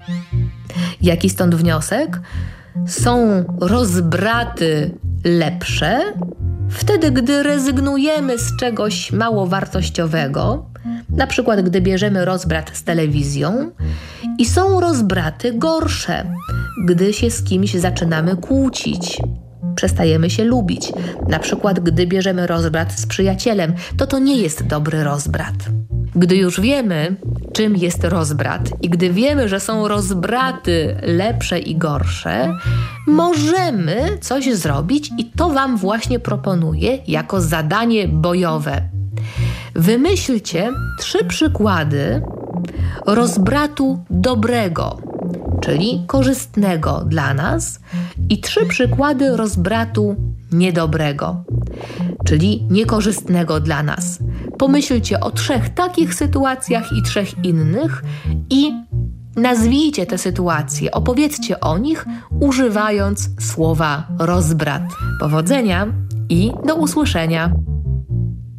Jaki stąd wniosek? Są rozbraty lepsze wtedy, gdy rezygnujemy z czegoś mało wartościowego, na przykład gdy bierzemy rozbrat z telewizją, i są rozbraty gorsze, gdy się z kimś zaczynamy kłócić, przestajemy się lubić. Na przykład gdy bierzemy rozbrat z przyjacielem, to nie jest dobry rozbrat. Gdy już wiemy, czym jest rozbrat i gdy wiemy, że są rozbraty lepsze i gorsze, możemy coś zrobić i to Wam właśnie proponuję jako zadanie bojowe. Wymyślcie 3 przykłady rozbratu dobrego, czyli korzystnego dla nas, i 3 przykłady rozbratu niedobrego, czyli niekorzystnego dla nas. Pomyślcie o 3 takich sytuacjach i 3 innych i nazwijcie te sytuacje, opowiedzcie o nich, używając słowa rozbrat. Powodzenia i do usłyszenia!